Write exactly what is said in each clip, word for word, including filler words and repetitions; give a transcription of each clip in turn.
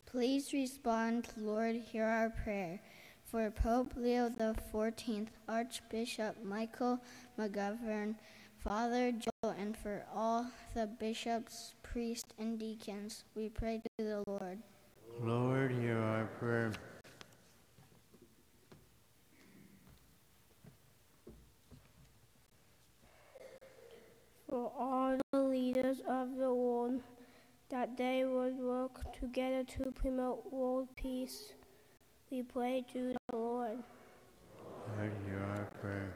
Please respond, Lord, hear our prayer. For Pope Leo the fourteenth, Archbishop Michael McGovern, Father Joel, and for all the bishops, priests, and deacons, we pray to the Lord. Lord, hear our prayer. For all the leaders of the world, that they would work together to promote world peace, we pray to the Lord. Lord, hear our prayer.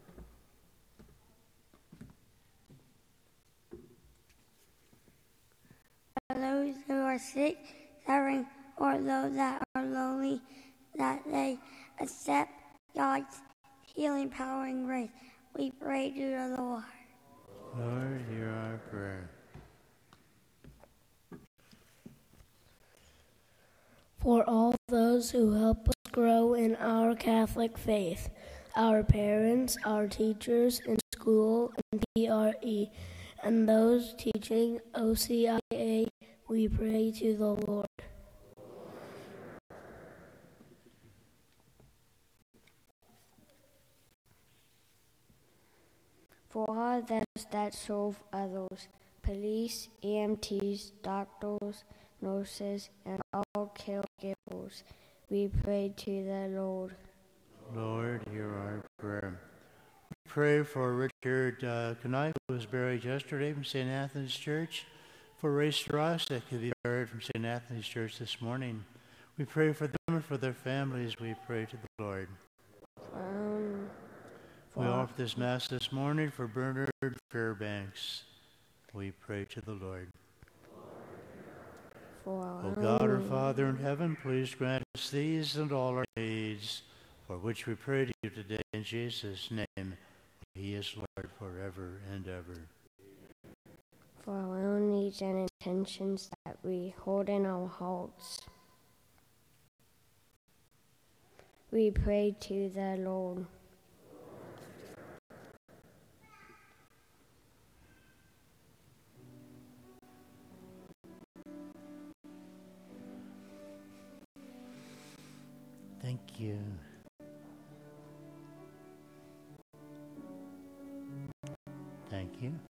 For those who are sick, suffering, or those that are lonely, that they accept God's healing power and grace, we pray to the Lord. Lord, hear our prayer. For all those who help us grow in our Catholic faith, our parents, our teachers in school and P R E, and those teaching O C I A, we pray to the Lord. For all those that serve others, police, E M Ts, doctors, nurses, and all caregivers, we pray to the Lord. Lord, hear our prayer. We pray for Richard uh, Knife, who was buried yesterday from Saint Anthony's Church, for Ray Strauss, that could be buried from Saint Anthony's Church this morning. We pray for them and for their families. We pray to the Lord. Um, We offer this Mass this morning for Bernard Fairbanks. We pray to the Lord. For O God, our Father in heaven, please grant us these and all our needs, for which we pray to you today in Jesus' name. He is Lord forever and ever. for our own needs and intentions that we hold in our hearts, we pray to the Lord. Thank you. Thank you.